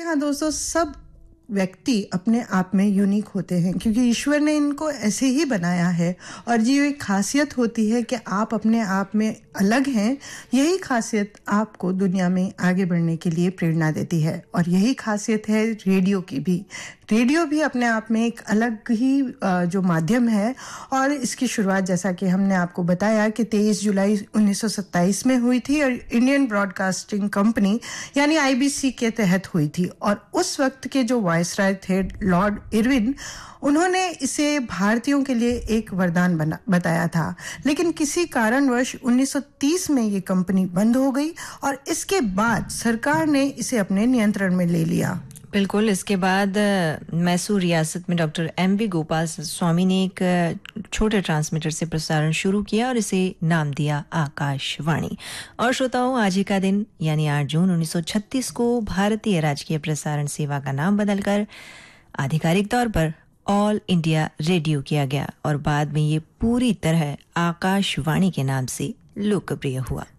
हाँ दोस्तों, सब व्यक्ति अपने आप में यूनिक होते हैं क्योंकि ईश्वर ने इनको ऐसे ही बनाया है। और ये एक खासियत होती है कि आप अपने आप में अलग हैं। यही खासियत आपको दुनिया में आगे बढ़ने के लिए प्रेरणा देती है। और यही खासियत है रेडियो की भी। रेडियो भी अपने आप में एक अलग ही जो माध्यम है। और इसकी शुरुआत, जैसा कि हमने आपको बताया, कि 23 जुलाई 1927 में हुई थी और इंडियन ब्रॉडकास्टिंग कंपनी यानी आईबीसी के तहत हुई थी। और उस वक्त के जो वायसराय थे लॉर्ड इरविन, उन्होंने इसे भारतीयों के लिए एक वरदान बताया था। लेकिन किसी कारणवश 1930 में ये कंपनी बंद हो गई और इसके बाद सरकार ने इसे अपने नियंत्रण में ले लिया। बिल्कुल। इसके बाद मैसूर रियासत में डॉक्टर एम.वी. गोपाल स्वामी ने एक छोटे ट्रांसमीटर से प्रसारण शुरू किया और इसे नाम दिया आकाशवाणी। और श्रोताओं, आज ही का दिन यानी 8 जून 1936 को भारतीय राजकीय प्रसारण सेवा का नाम बदलकर आधिकारिक तौर पर ऑल इंडिया रेडियो किया गया और बाद में ये पूरी तरह आकाशवाणी के नाम से लोकप्रिय हुआ।